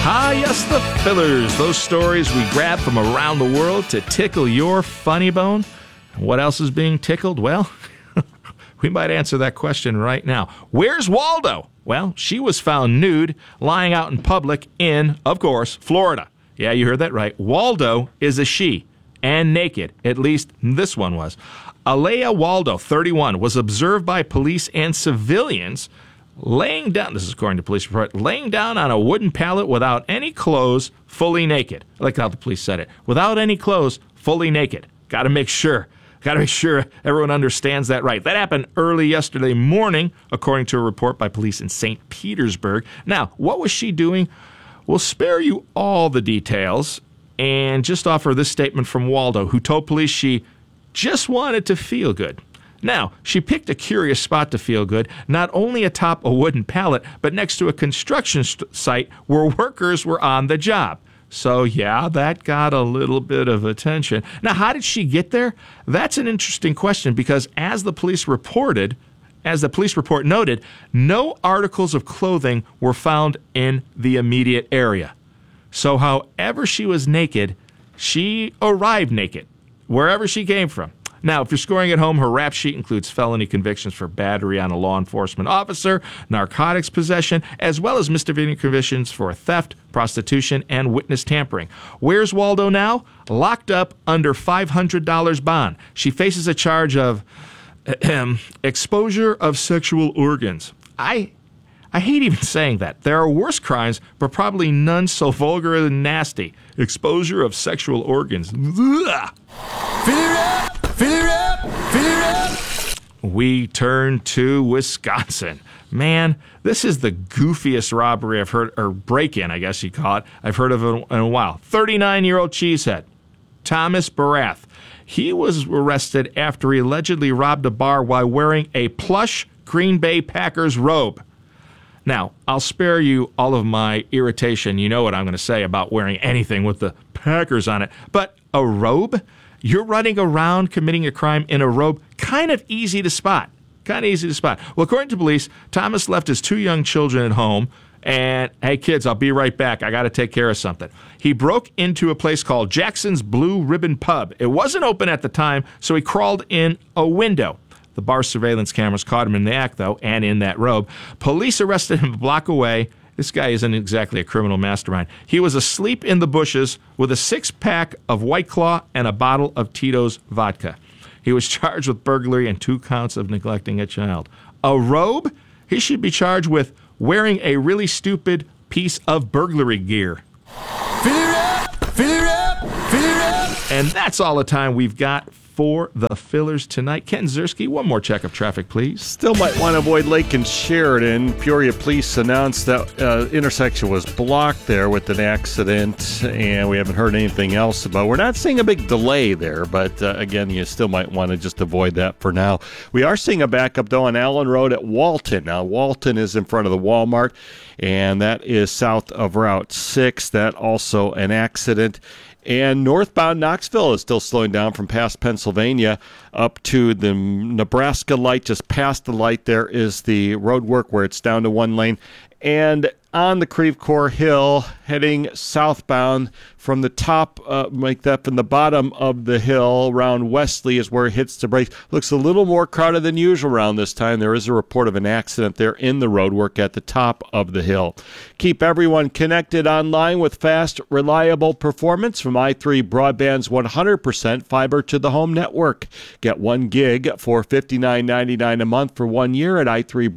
Ah, yes, the fillers. Those stories we grab from around the world to tickle your funny bone. What else is being tickled? Well, we might answer that question right now. Where's Waldo? Well, she was found nude, lying out in public in, of course, Florida. Yeah, you heard that right. Waldo is a she, and naked. At least this one was. Alea Waldo, 31, was observed by police and civilians laying down, this is according to police report, laying down on a wooden pallet without any clothes, fully naked. I like how the police said it. Without any clothes, fully naked. Got to make sure everyone understands that right. That happened early yesterday morning, according to a report by police in St. Petersburg. Now, what was she doing? We'll spare you all the details and just offer this statement from Waldo, who told police she just wanted to feel good. Now, she picked a curious spot to feel good, not only atop a wooden pallet, but next to a construction site where workers were on the job. So, yeah, that got a little bit of attention. Now, how did she get there? That's an interesting question because as the police report noted, no articles of clothing were found in the immediate area. So, however she was naked, she arrived naked, wherever she came from. Now, if you're scoring at home, her rap sheet includes felony convictions for battery on a law enforcement officer, narcotics possession, as well as misdemeanor convictions for theft, prostitution, and witness tampering. Where's Waldo now? Locked up under $500 bond. She faces a charge of exposure of sexual organs. I hate even saying that. There are worse crimes, but probably none so vulgar and nasty. Exposure of sexual organs. Ugh. Fill her up! Fill her up! Fill her up! We turn to Wisconsin. Man, this is the goofiest robbery I've heard, or break-in, I guess you call it, I've heard of in a while. 39-year-old cheesehead, Thomas Barath. He was arrested after he allegedly robbed a bar while wearing a plush Green Bay Packers robe. Now, I'll spare you all of my irritation. You know what I'm going to say about wearing anything with the Packers on it. But a robe? You're running around committing a crime in a robe? Kind of easy to spot. Well, according to police, Thomas left his 2 young children at home. And, hey, kids, I'll be right back. I got to take care of something. He broke into a place called Jackson's Blue Ribbon Pub. It wasn't open at the time, so he crawled in a window. The bar surveillance cameras caught him in the act, though, and in that robe. Police arrested him a block away. This guy isn't exactly a criminal mastermind. He was asleep in the bushes with a 6-pack of White Claw and a bottle of Tito's vodka. He was charged with burglary and 2 counts of neglecting a child. A robe? He should be charged with wearing a really stupid piece of burglary gear. Fill her up! Fill her up! Fill her up! And that's all the time we've got for the fillers tonight. Ken Ziersky, one more check of traffic, please. Still might want to avoid Lake and Sheridan. Peoria police announced that intersection was blocked there with an accident, and we haven't heard anything else about it. We're not seeing a big delay there, but again, you still might want to just avoid that for now. We are seeing a backup, though, on Allen Road at Walton. Now, Walton is in front of the Walmart, and that is south of Route 6. That also an accident. And northbound Knoxville is still slowing down from past Pennsylvania up to the Nebraska light. Just past the light there is the road work where it's down to 1 lane. And on the Creve Coeur Hill, heading southbound from the top, from the bottom of the hill around Wesley is where it hits the brakes. Looks a little more crowded than usual around this time. There is a report of an accident there in the roadwork at the top of the hill. Keep everyone connected online with fast, reliable performance from i3 Broadband's 100% fiber to the home network. Get 1 gig for $59.99 a month for 1 year at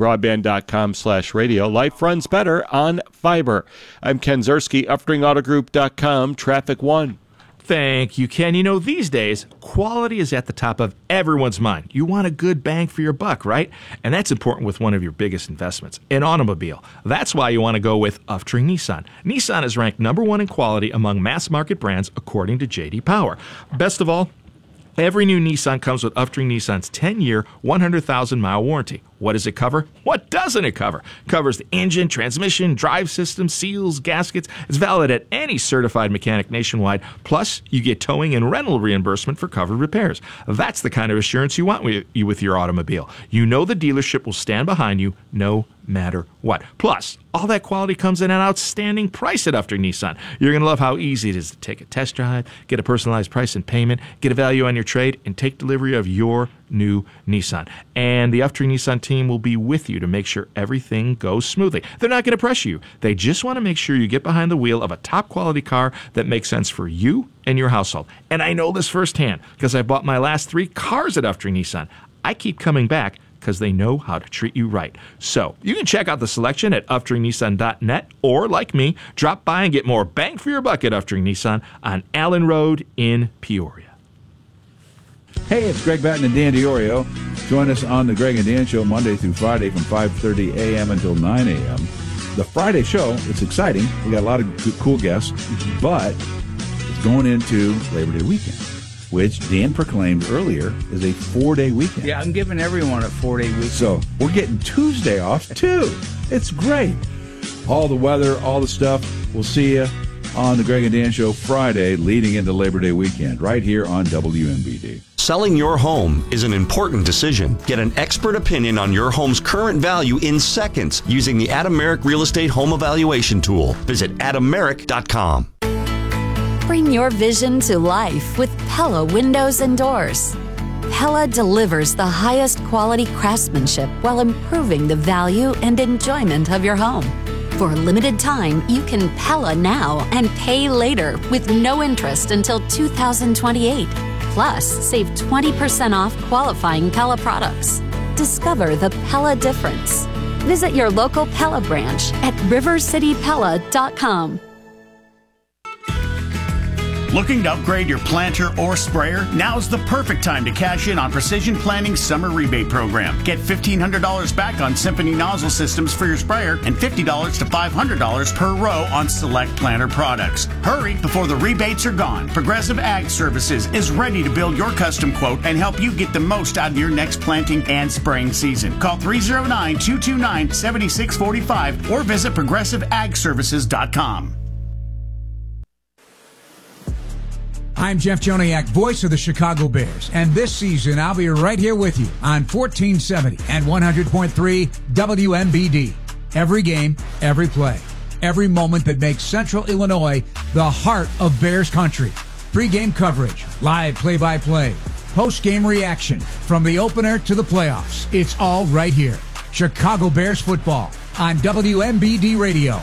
i3broadband.com/radio. Life runs better on fiber. I'm Ken Ziersky, UffringAutoGroup.com, Traffic 1. Thank you, Ken. You know, these days, quality is at the top of everyone's mind. You want a good bang for your buck, right? And that's important with one of your biggest investments, an automobile. That's why you want to go with Uftring Nissan. Nissan is ranked #1 in quality among mass market brands, according to J.D. Power. Best of all, every new Nissan comes with Uftring Nissan's 10-year, 100,000-mile warranty. What does it cover? What doesn't it cover? It covers the engine, transmission, drive system, seals, gaskets. It's valid at any certified mechanic nationwide. Plus, you get towing and rental reimbursement for covered repairs. That's the kind of assurance you want with your automobile. You know the dealership will stand behind you no matter what. Plus, all that quality comes in an outstanding price at Ufter Nissan. You're going to love how easy it is to take a test drive, get a personalized price and payment, get a value on your trade, and take delivery of your new Nissan. And the Ufter Nissan team will be with you to make sure everything goes smoothly. They're not going to pressure you. They just want to make sure you get behind the wheel of a top quality car that makes sense for you and your household. And I know this firsthand because I bought my last 3 cars at Ufter Nissan. I keep coming back because they know how to treat you right. So you can check out the selection at UfteringNissan.net, or like me, drop by and get more bang for your buck at Uftering Nissan on Allen Road in Peoria. Hey, it's Greg Batten and Dan DiOrio. Join us on the Greg and Dan Show Monday through Friday from 5:30 a.m. until 9 a.m. The Friday show, it's exciting. We got a lot of cool guests, but it's going into Labor Day weekend, which Dan proclaimed earlier is a 4-day weekend. Yeah, I'm giving everyone a 4-day weekend. So we're getting Tuesday off, too. It's great. All the weather, all the stuff. We'll see you on the Greg and Dan Show Friday leading into Labor Day weekend right here on WMBD. Selling your home is an important decision. Get an expert opinion on your home's current value in seconds using the Adameric Real Estate Home Evaluation Tool. Visit adameric.com. Bring your vision to life with Pella Windows and Doors. Pella delivers the highest quality craftsmanship while improving the value and enjoyment of your home. For a limited time, you can Pella now and pay later with no interest until 2028. Plus, save 20% off qualifying Pella products. Discover the Pella difference. Visit your local Pella branch at rivercitypella.com. Looking to upgrade your planter or sprayer? Now's the perfect time to cash in on Precision Plantings Summer Rebate Program. Get $1,500 back on Symphony nozzle systems for your sprayer and $50 to $500 per row on select planter products. Hurry before the rebates are gone. Progressive Ag Services is ready to build your custom quote and help you get the most out of your next planting and spraying season. Call 309-229-7645 or visit progressiveagservices.com. I'm Jeff Joniak, voice of the Chicago Bears, and this season I'll be right here with you on 1470 and 100.3 WMBD. Every game, every play, every moment that makes Central Illinois the heart of Bears country. Pre-game coverage, live play-by-play, post-game reaction, from the opener to the playoffs. It's all right here. Chicago Bears football on WMBD Radio.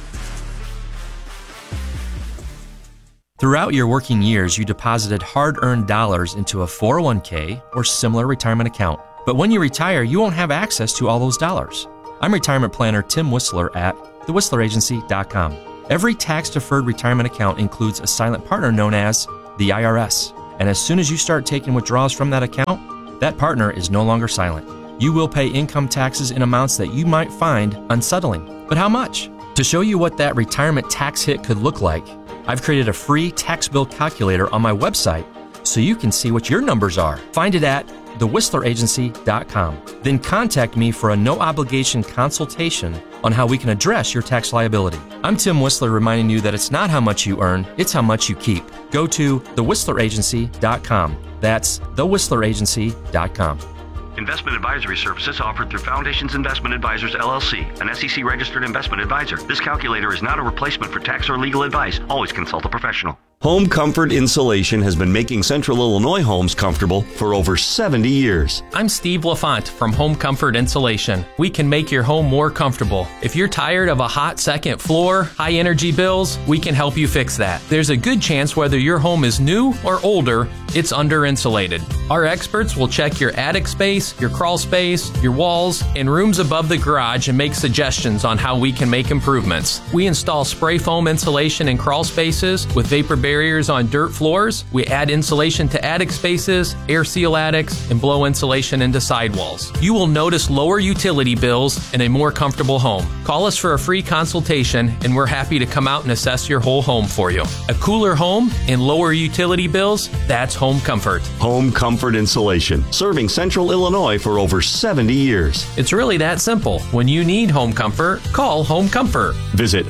Throughout your working years, you deposited hard-earned dollars into a 401k or similar retirement account. But when you retire, you won't have access to all those dollars. I'm retirement planner Tim Whistler at thewhistleragency.com. Every tax-deferred retirement account includes a silent partner known as the IRS. And as soon as you start taking withdrawals from that account, that partner is no longer silent. You will pay income taxes in amounts that you might find unsettling. But how much? To show you what that retirement tax hit could look like, I've created a free tax bill calculator on my website so you can see what your numbers are. Find it at thewhistleragency.com. Then contact me for a no-obligation consultation on how we can address your tax liability. I'm Tim Whistler, reminding you that it's not how much you earn, it's how much you keep. Go to thewhistleragency.com. That's thewhistleragency.com. Investment advisory services offered through Foundations Investment Advisors, LLC, an SEC-registered investment advisor. This calculator is not a replacement for tax or legal advice. Always consult a professional. Home Comfort Insulation has been making Central Illinois homes comfortable for over 70 years. I'm Steve LaFont from Home Comfort Insulation. We can make your home more comfortable. If you're tired of a hot second floor, high energy bills, we can help you fix that. There's a good chance whether your home is new or older, it's under insulated. Our experts will check your attic space, your crawl space, your walls, and rooms above the garage and make suggestions on how we can make improvements. We install spray foam insulation in crawl spaces with vapor barriers on dirt floors. We add insulation to attic spaces, air seal attics, and blow insulation into sidewalls. You will notice lower utility bills and a more comfortable home. Call us for a free consultation, and we're happy to come out and assess your whole home for you. A cooler home and lower utility bills, that's Home Comfort. Home Comfort Insulation, serving Central Illinois for over 70 years. It's really that simple. When you need home comfort, call Home Comfort. Visit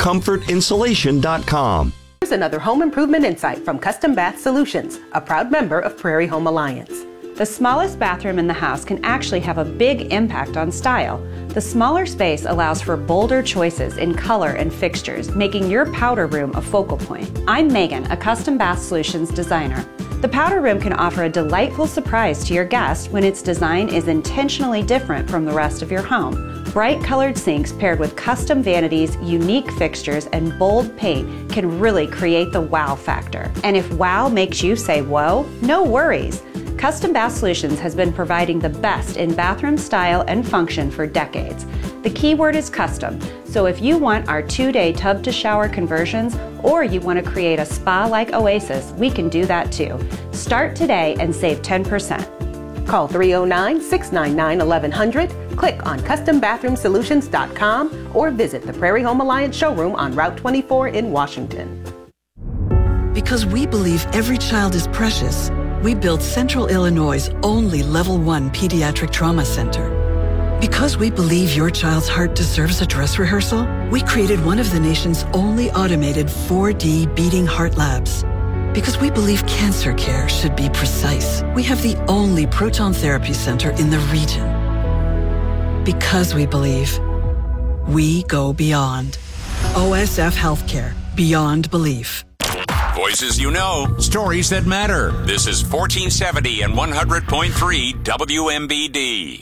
homecomfortinsulation.com. Here's another home improvement insight from Custom Bath Solutions, a proud member of Prairie Home Alliance. The smallest bathroom in the house can actually have a big impact on style. The smaller space allows for bolder choices in color and fixtures, making your powder room a focal point. I'm Megan, a Custom Bath Solutions designer. The powder room can offer a delightful surprise to your guest when its design is intentionally different from the rest of your home. Bright colored sinks paired with custom vanities, unique fixtures, and bold paint can really create the wow factor. And if wow makes you say whoa, no worries. Custom Bath Solutions has been providing the best in bathroom style and function for decades. The key word is custom, so if you want our 2-day tub-to-shower conversions or you want to create a spa-like oasis, we can do that too. Start today and save 10%. Call 309-699-1100, click on CustomBathroomSolutions.com, or visit the Prairie Home Alliance showroom on Route 24 in Washington. Because we believe every child is precious, we built Central Illinois' only Level 1 Pediatric Trauma Center. Because we believe your child's heart deserves a dress rehearsal, we created one of the nation's only automated 4D beating heart labs. Because we believe cancer care should be precise, we have the only proton therapy center in the region. Because we believe, we go beyond. OSF Healthcare, beyond belief. Voices you know, stories that matter. This is 1470 and 100.3 WMBD.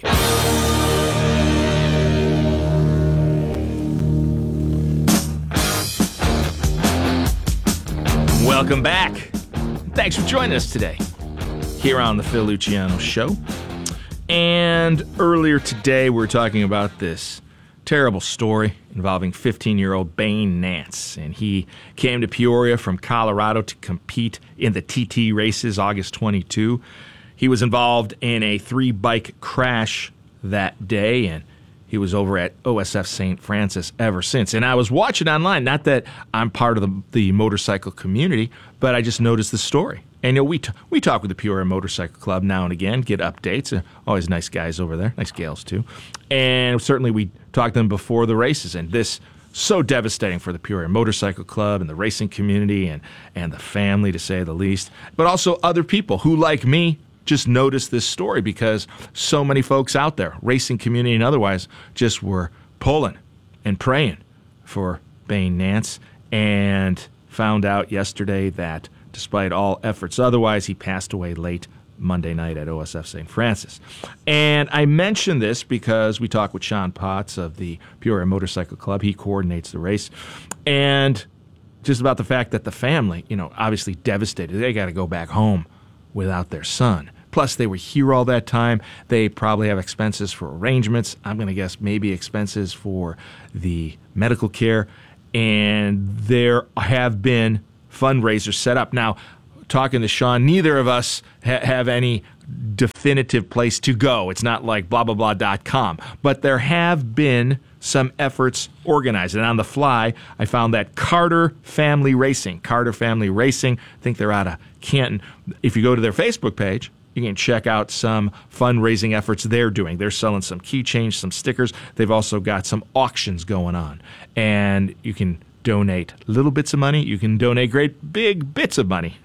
Welcome back. Thanks for joining us today here on the Phil Luciano Show. And earlier today, we were talking about this terrible story involving 15-year-old Bane Nance. And he came to Peoria from Colorado to compete in the TT races August 22. He was involved in a 3-bike crash that day, and he was over at OSF St. Francis ever since. And I was watching online, not that I'm part of the motorcycle community, but I just noticed the story. And you know, we talk with the Peoria Motorcycle Club now and again, get updates. Always nice guys over there, nice gals too. And certainly we talked to them before the races. And this so devastating for the Peoria Motorcycle Club and the racing community and the family, to say the least. But also other people who, like me, just noticed this story because so many folks out there, racing community and otherwise, just were pulling and praying for Bane Nance, and found out yesterday that despite all efforts otherwise, he passed away late Monday night at OSF St. Francis. And I mention this because we talked with Sean Potts of the Peoria Motorcycle Club. He coordinates the race. And just about the fact that the family, obviously devastated. They got to go back home without their son. Plus, they were here all that time. They probably have expenses for arrangements. I'm going to guess maybe expenses for the medical care. And there have been fundraisers set up. Now, talking to Sean, neither of us have any definitive place to go. It's not like blah-blah-blah.com. But there have been some efforts organized. And on the fly, I found that Carter Family Racing, I think they're out of Canton. If you go to their Facebook page, you can check out some fundraising efforts they're doing. They're selling some keychains, some stickers. They've also got some auctions going on. And you can donate little bits of money. You can donate great big bits of money.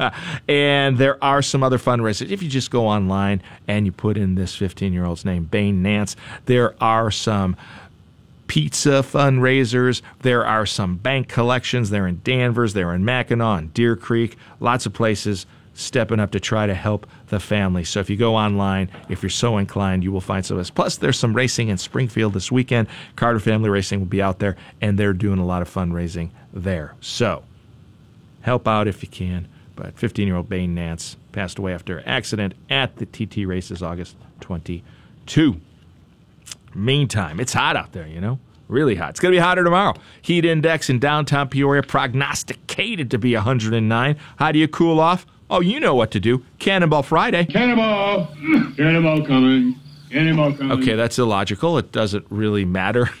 And there are some other fundraisers. If you just go online and you put in this 15-year-old's name, Bane Nance, there are some pizza fundraisers. There are some bank collections. They're in Danvers. They're in Mackinac and Deer Creek. Lots of places stepping up to try to help the family. So if you go online, if you're so inclined, you will find some of this. Plus, there's some racing in Springfield this weekend. Carter Family Racing will be out there, and they're doing a lot of fundraising there. So help out if you can. But 15-year-old Bane Nance passed away after an accident at the TT races August 22. Meantime, it's hot out there, really hot. It's going to be hotter tomorrow. Heat index in downtown Peoria prognosticated to be 109. How do you cool off? Oh, you know what to do. Cannonball Friday. Cannonball! Cannonball coming. Cannonball coming. Okay, that's illogical. It doesn't really matter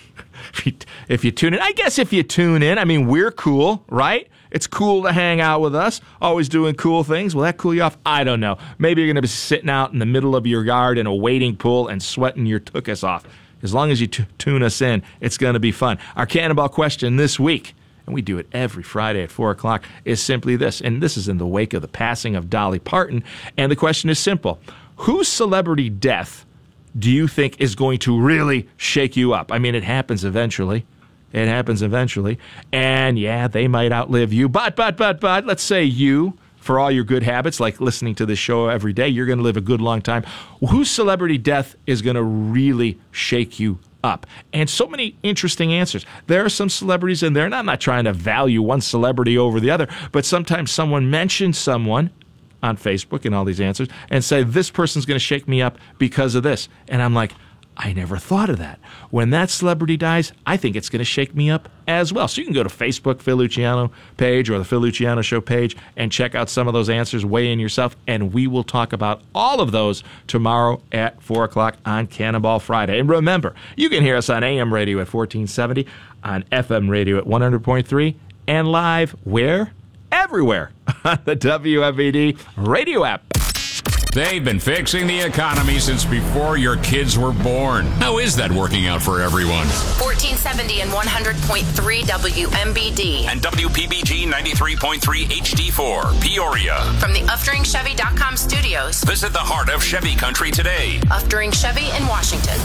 if you tune in. I guess if you tune in, we're cool, right? It's cool to hang out with us, always doing cool things. Will that cool you off? I don't know. Maybe you're going to be sitting out in the middle of your yard in a wading pool and sweating your tuchus off. As long as you tune us in, it's going to be fun. Our Cannonball question this week, and we do it every Friday at 4 o'clock, is simply this. And this is in the wake of the passing of Dolly Parton. And the question is simple. whose celebrity death do you think is going to really shake you up? I mean, it happens eventually. It happens eventually. And yeah, they might outlive you. But, let's say you, for all your good habits, like listening to this show every day, you're going to live a good long time. Whose celebrity death is going to really shake you up? And so many interesting answers. There are some celebrities in there, and I'm not trying to value one celebrity over the other, but sometimes someone mentions someone on Facebook and all these answers and say, this person's going to shake me up because of this. And I'm like, I never thought of that. When that celebrity dies, I think it's going to shake me up as well. So you can go to Facebook, Phil Luciano page, or the Phil Luciano Show page, and check out some of those answers, weigh in yourself, and we will talk about all of those tomorrow at 4 o'clock on Cannonball Friday. And remember, you can hear us on AM radio at 1470, on FM radio at 100.3, and live where? Everywhere on the WMBD radio app. They've been fixing the economy since before your kids were born. How is that working out for everyone? 1470 and 100.3 WMBD. And WPBG 93.3 HD4, Peoria. From the UfDringChevy.com studios. Visit the heart of Chevy country today. Uftring Chevy in Washington.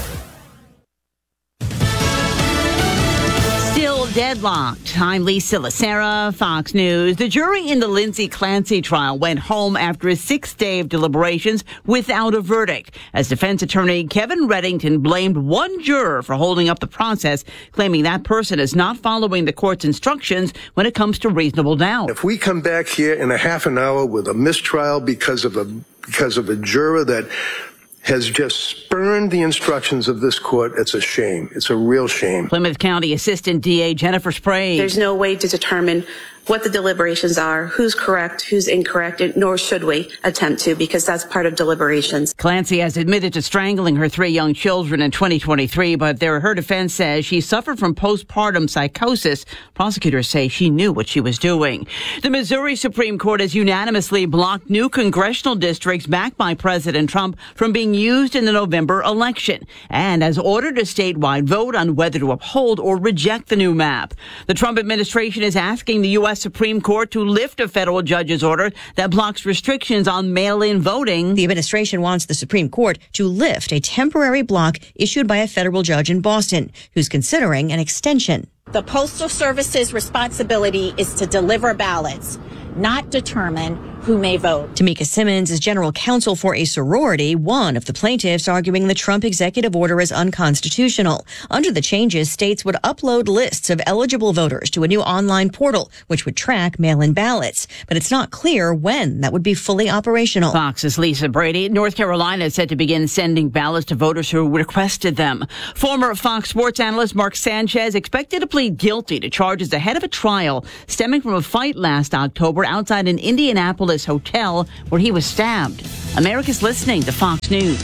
Still deadlocked. I'm Lisa Lacera, Fox News. The jury in the Lindsay Clancy trial went home after a 6th day of deliberations without a verdict, as defense attorney Kevin Reddington blamed one juror for holding up the process, claiming that person is not following the court's instructions when it comes to reasonable doubt. If we come back here in a half an hour with a mistrial because of a juror that has just spurned the instructions of this court, it's a shame. It's a real shame. Plymouth County Assistant DA Jennifer Sprague. There's no way to determine what the deliberations are, who's correct, who's incorrect, nor should we attempt to, because that's part of deliberations. Clancy has admitted to strangling her 3 young children in 2023, but her defense says she suffered from postpartum psychosis. Prosecutors say she knew what she was doing. The Missouri Supreme Court has unanimously blocked new congressional districts backed by President Trump from being used in the November election, and has ordered a statewide vote on whether to uphold or reject the new map. The Trump administration is asking the U.S. Supreme Court to lift a federal judge's order that blocks restrictions on mail-in voting. The administration wants the Supreme Court to lift a temporary block issued by a federal judge in Boston, who's considering an extension. The Postal Service's responsibility is to deliver ballots, not determine who may vote. Tamika Simmons is general counsel for a sorority, one of the plaintiffs arguing the Trump executive order is unconstitutional. Under the changes, states would upload lists of eligible voters to a new online portal, which would track mail-in ballots. But it's not clear when that would be fully operational. Fox's Lisa Brady. North Carolina is set to begin sending ballots to voters who requested them. Former Fox Sports analyst Mark Sanchez expected to plead guilty to charges ahead of a trial stemming from a fight last October outside an Indianapolis hotel where he was stabbed. America's listening to Fox News.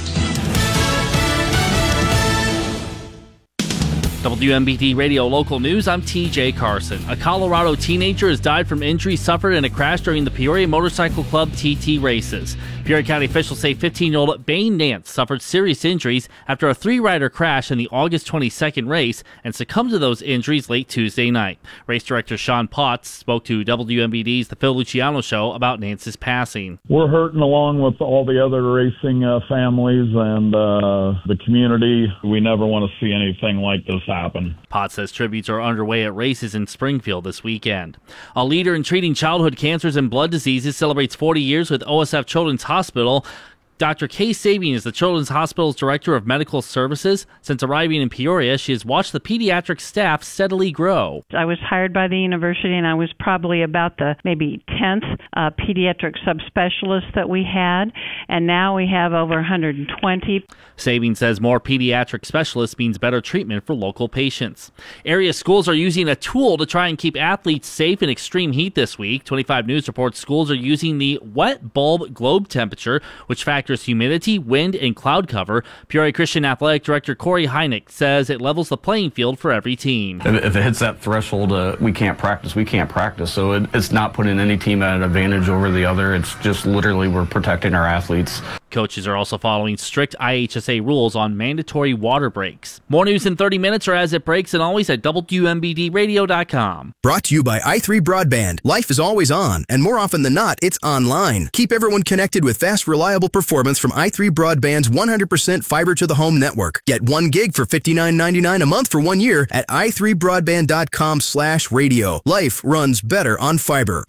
WMBD Radio Local News, I'm TJ Carson. A Colorado teenager has died from injuries suffered in a crash during the Peoria Motorcycle Club TT races. Peoria County officials say 15-year-old Bane Nance suffered serious injuries after a 3-rider crash in the August 22nd race and succumbed to those injuries late Tuesday night. Race director Sean Potts spoke to WMBD's The Phil Luciano Show about Nance's passing. We're hurting along with all the other racing families and the community. We never want to see anything like this happen. Potts says tributes are underway at races in Springfield this weekend. A leader in treating childhood cancers and blood diseases celebrates 40 years with OSF Children's Hospital. Dr. Kay Sabian is the Children's Hospital's Director of Medical Services. Since arriving in Peoria, she has watched the pediatric staff steadily grow. I was hired by the university, and I was probably about the maybe 10th pediatric subspecialist that we had, and now we have over 120. Sabian says more pediatric specialists means better treatment for local patients. Area schools are using a tool to try and keep athletes safe in extreme heat this week. 25 News reports schools are using the wet bulb globe temperature, which factors humidity, wind, and cloud cover. Peoria Christian Athletic Director Corey Heineck says it levels the playing field for every team. If it hits that threshold, we can't practice. So it's not putting any team at an advantage over the other. It's just literally we're protecting our athletes. Coaches are also following strict IHSA rules on mandatory water breaks. More news in 30 minutes or as it breaks, and always at WMBDradio.com. Brought to you by i3 Broadband. Life is always on, and more often than not, it's online. Keep everyone connected with fast, reliable performance from i3 Broadband's 100% fiber-to-the-home network. Get 1 gig for $59.99 a month for 1 year at i3broadband.com/radio. Life runs better on fiber.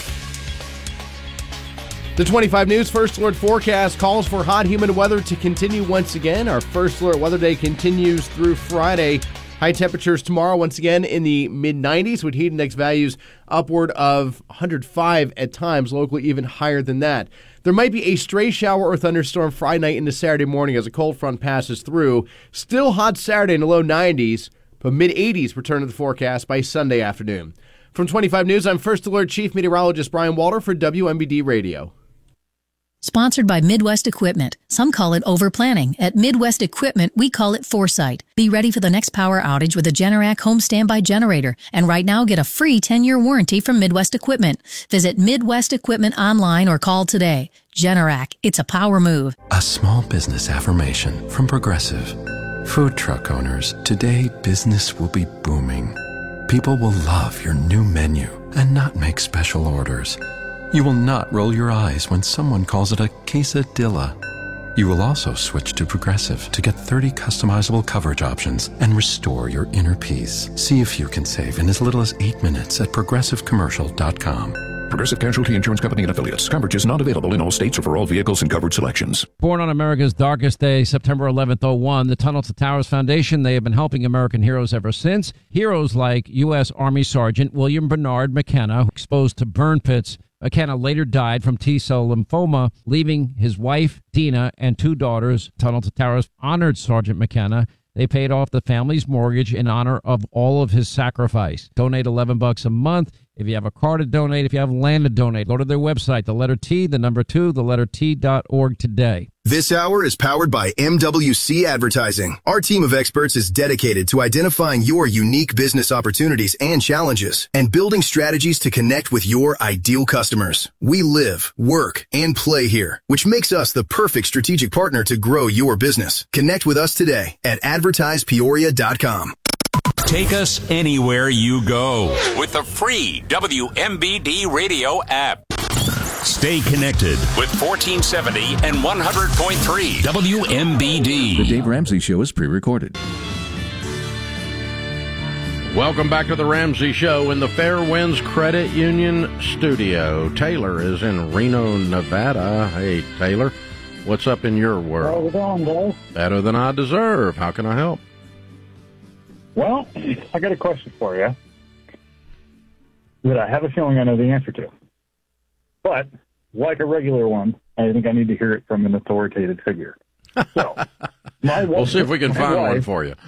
The 25 News First Alert forecast calls for hot, humid weather to continue once again. Our First Alert weather day continues through Friday. High temperatures tomorrow once again in the mid-90s with heat index values upward of 105 at times, locally even higher than that. There might be a stray shower or thunderstorm Friday night into Saturday morning as a cold front passes through. Still hot Saturday in the low 90s, but mid-80s return to the forecast by Sunday afternoon. From 25 News, I'm First Alert Chief Meteorologist Brian Walter for WMBD Radio. Sponsored by Midwest Equipment. Some call it overplanning. At Midwest Equipment, we call it foresight. Be ready for the next power outage with a Generac home standby generator. And right now, get a free 10-year warranty from Midwest Equipment. Visit Midwest Equipment online or call today. Generac, it's a power move. A small business affirmation from Progressive. Food truck owners, today business will be booming. People will love your new menu and not make special orders. You will not roll your eyes when someone calls it a quesadilla. You will also switch to Progressive to get 30 customizable coverage options and restore your inner peace. See if you can save in as little as 8 minutes at progressivecommercial.com. Progressive Casualty Insurance Company and Affiliates. Coverage is not available in all states or for all vehicles and coverage selections. Born on America's darkest day, September 11th, 01, the Tunnel to Towers Foundation, they have been helping American heroes ever since. Heroes like U.S. Army Sergeant William Bernard McKenna, exposed to burn pits. McKenna later died from T-cell lymphoma, leaving his wife, Dina, and 2 daughters. Tunnel to Towers honored Sergeant McKenna. They paid off the family's mortgage in honor of all of his sacrifice. Donate $11 a month. If you have a car to donate, if you have land to donate, go to their website, the letter T, the number 2, the letter T.org today. This hour is powered by MWC Advertising. Our team of experts is dedicated to identifying your unique business opportunities and challenges and building strategies to connect with your ideal customers. We live, work, and play here, which makes us the perfect strategic partner to grow your business. Connect with us today at advertisepeoria.com. Take us anywhere you go with the free WMBD radio app. Stay connected with 1470 and 100.3 WMBD. The Dave Ramsey Show is pre-recorded. Welcome back to the Ramsey Show in the Fairwinds Credit Union studio. Taylor is in Reno, Nevada. Hey, Taylor, what's up in your world? How's it going, Dave? Better than I deserve. How can I help? Well, I got a question for you that I have a feeling I know the answer to. But, like a regular one, I think I need to hear it from an authoritative figure. So, we'll see if we can find one for you.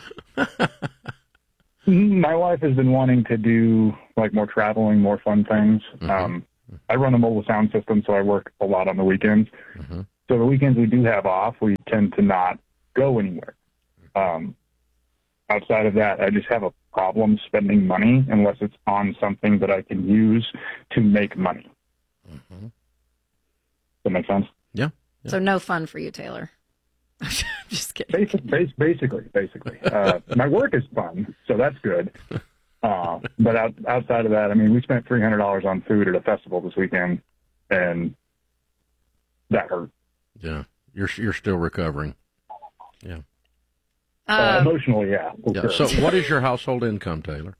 My wife has been wanting to do like more traveling, more fun things. Mm-hmm. I run a mobile sound system, so I work a lot on the weekends. Mm-hmm. So the weekends we do have off, we tend to not go anywhere. Outside of that, I just have a problem spending money unless it's on something that I can use to make money. Mm-hmm. Does that make sense? Yeah. So no fun for you, Taylor. Just kidding. Basically. My work is fun, so that's good. But outside of that, I mean, we spent $300 on food at a festival this weekend, and that hurt. Yeah, you're still recovering. Yeah. Emotionally, yeah. Yeah. So, what is your household income, Taylor?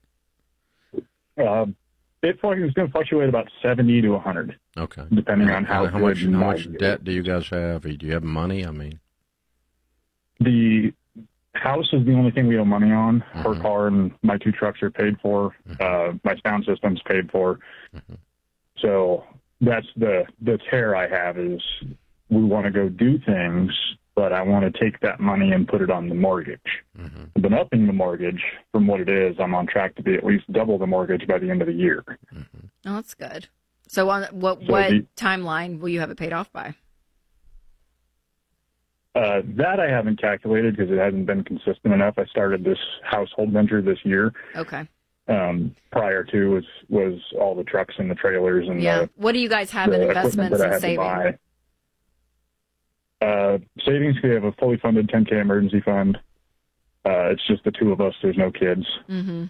It's going to fluctuate about 70 to 100. Okay. Depending on how much debt do you guys have? Do you have money? I mean, the house is the only thing we owe money on. Mm-hmm. Her car and my 2 trucks are paid for. My sound system's paid for. Mm-hmm. So that's the tear I have is we want to go do things, but I want to take that money and put it on the mortgage. Mm-hmm. I've been upping the mortgage from what it is. I'm on track to be at least double the mortgage by the end of the year. Mm-hmm. Oh, that's good. So on what timeline will you have it paid off by? That I haven't calculated because it hasn't been consistent enough. I started this household venture this year. Okay. Prior to was all the trucks and the trailers and what do you guys have in investments and savings? Savings, we have a fully funded 10K emergency fund. It's just the two of us. There's no kids. Mm-hmm.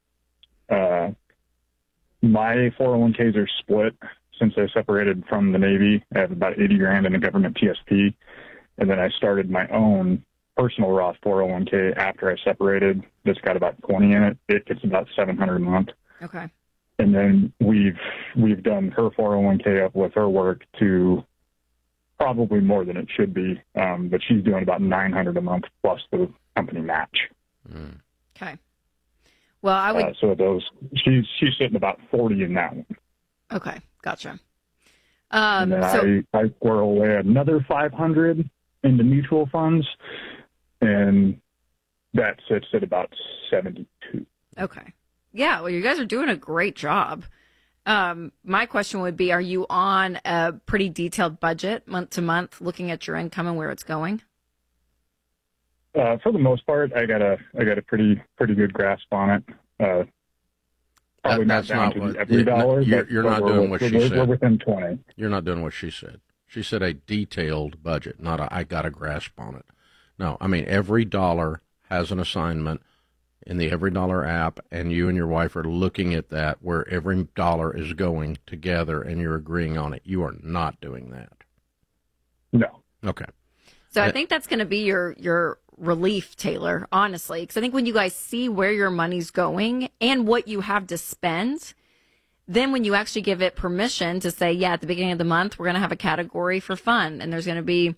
My 401ks are split since I separated from the Navy. I have about $80,000 in a government TSP. And then I started my own personal Roth 401k after I separated. That's got about 20 in it. It gets about $700 a month. Okay. And then we've done her 401k up with her work to probably more than it should be. But she's doing about $900 a month plus the company match. Okay. Well, I would. So she's sitting about 40 in that one. Okay, gotcha. And then I squirrel away another 500 into mutual funds, and that sits at about 72. Okay. Yeah, well, you guys are doing a great job. My question would be, are you on a pretty detailed budget month to month, looking at your income and where it's going? For the most part, I got a pretty good grasp on it. Probably not down to every dollar. You're not doing what she said. We're within 20. You're not doing what she said. She said a detailed budget, not I got a grasp on it. No, I mean, every dollar has an assignment in the Every Dollar app, and you and your wife are looking at that where every dollar is going together, and you're agreeing on it. You are not doing that. No. Okay. So I think that's going to be your relief, Taylor, honestly, because I think when you guys see where your money's going and what you have to spend, then when you actually give it permission to say, yeah, at the beginning of the month, we're going to have a category for fun, and there's going to be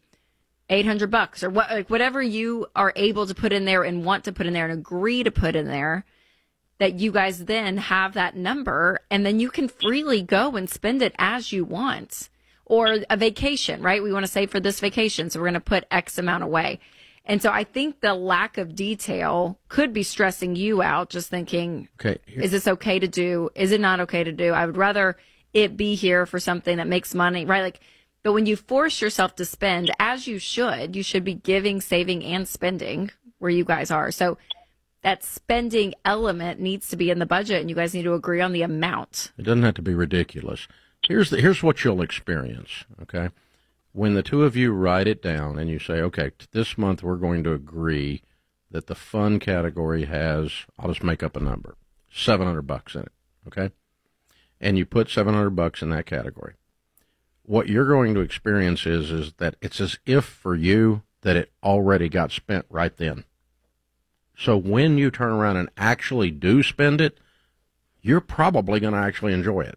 $800 or whatever you are able to put in there and want to put in there and agree to put in there, that you guys then have that number, and then you can freely go and spend it as you want. Or a vacation, right? We want to save for this vacation, so we're going to put X amount away. And so I think the lack of detail could be stressing you out, just thinking, okay, is this okay to do? Is it not okay to do? I would rather it be here for something that makes money, right? But when you force yourself to spend, as you should be giving, saving, and spending where you guys are. So that spending element needs to be in the budget, and you guys need to agree on the amount. It doesn't have to be ridiculous. Here's what you'll experience, okay? When the two of you write it down and you say, okay, this month we're going to agree that the fun category has, I'll just make up a number, $700 in it, okay? And you put $700 in that category. What you're going to experience is that it's as if for you that it already got spent right then. So when you turn around and actually do spend it, you're probably going to actually enjoy it.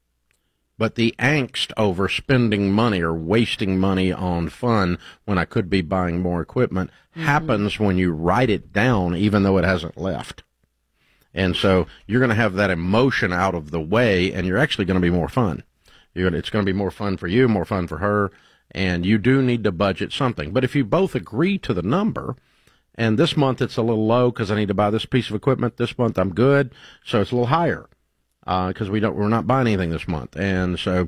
But the angst over spending money or wasting money on fun when I could be buying more equipment happens when you write it down, even though it hasn't left. And so you're going to have that emotion out of the way, and you're actually going to be more fun. It's going to be more fun for you, more fun for her, and you do need to budget something. But if you both agree to the number, and this month it's a little low because I need to buy this piece of equipment, this month I'm good, so it's a little higher. Because we're not buying anything this month. And so,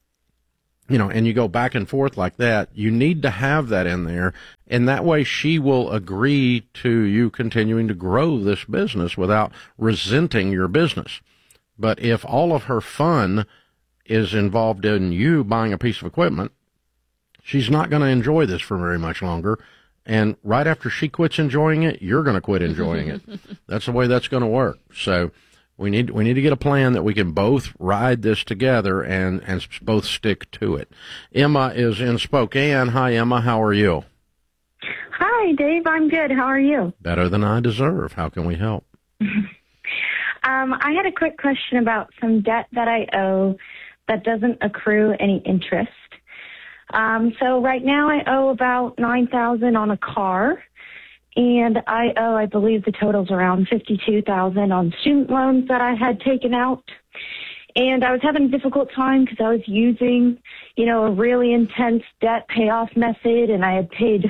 and you go back and forth like that, you need to have that in there. And that way she will agree to you continuing to grow this business without resenting your business. But if all of her fun is involved in you buying a piece of equipment, she's not going to enjoy this for very much longer. And right after she quits enjoying it, you're going to quit enjoying it. That's the way that's going to work. So we need to get a plan that we can both ride this together and both stick to it. Emma is in Spokane. Hi, Emma. How are you? Hi, Dave. I'm good. How are you? Better than I deserve. How can we help? I had a quick question about some debt that I owe that doesn't accrue any interest. So right now I owe about $9,000 on a car. And I believe the total's around $52,000 on student loans that I had taken out. And I was having a difficult time because I was using, a really intense debt payoff method, and I had paid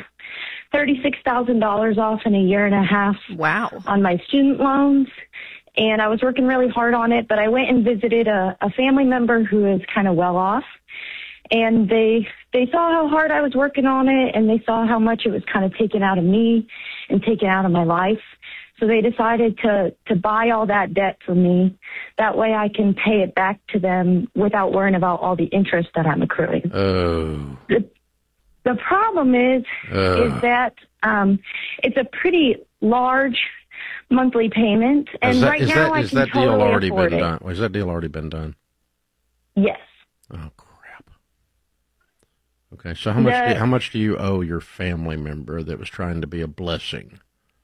$36,000 off in a year and a half. Wow. On my student loans. And I was working really hard on it, but I went and visited a family member who is kind of well off. And they saw how hard I was working on it, and they saw how much it was kind of taken out of me and taken out of my life. So they decided to buy all that debt for me. That way I can pay it back to them without worrying about all the interest that I'm accruing. Oh. The problem is that it's a pretty large monthly payment, and right now I can totally afford it. Has that deal already been done? Yes. Oh crap. Okay, so how much do you owe your family member that was trying to be a blessing?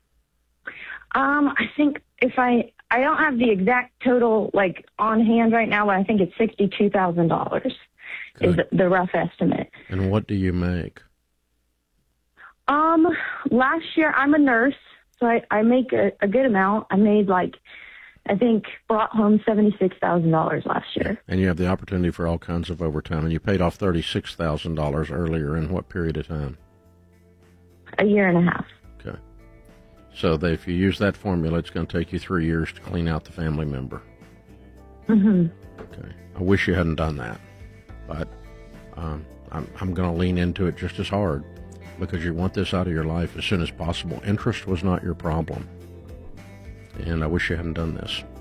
I think I don't have the exact total on hand right now, but I think it's $62,000 is the rough estimate. And what do you make? Last year I'm a nurse, so I make a good amount. I made brought home $76,000 last year. And you have the opportunity for all kinds of overtime, and you paid off $36,000 earlier. In what period of time? A year and a half. Okay. So if you use that formula, it's going to take you 3 years to clean out the family member. Mm-hmm. Okay. I wish you hadn't done that, but I'm going to lean into it just as hard because you want this out of your life as soon as possible. Interest was not your problem, and I wish you hadn't done this.